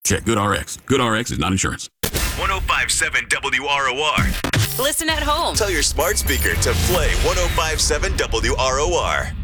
Check GoodRx. GoodRx is not insurance. 1057 WROR. Listen at home. Tell your smart speaker to play 1057 WROR.